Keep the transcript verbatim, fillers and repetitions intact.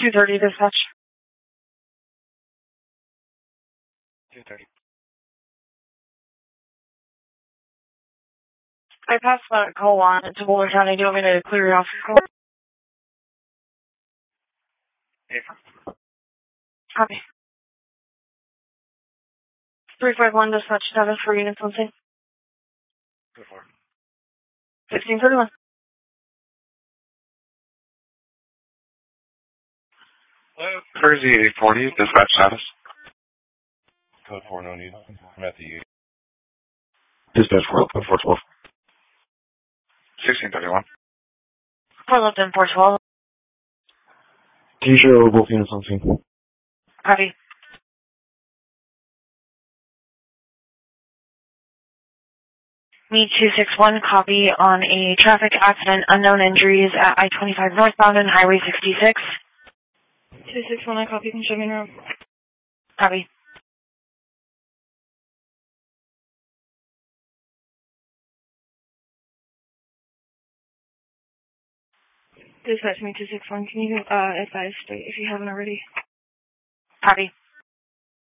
two thirty dispatch. two thirty. I passed that call on to Boulder County. Do you want me to clear your office call? April. Copy. three five one dispatch status for units on scene. Go for it. sixteen thirty-one. Hello? Jersey eight forty, dispatch status. Code four, no need. I'm at the U. Dispatch four, code four twelve. sixteen thirty-one. four left in four twelve. Can you show both units on scene? Copy. Me two six one, copy on a traffic accident, unknown injuries at I twenty-five northbound and Highway sixty-six. two six one, I copy, can show me now. Copy. Dispatch me two six one, can you uh, advise state if you haven't already? Copy.